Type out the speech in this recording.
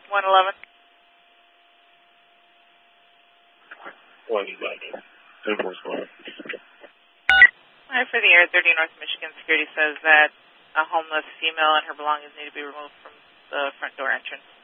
111. 111. 10-4. Hi, for the Air 30 North Michigan, security says that a homeless female and her belongings need to be removed from the front door entrance.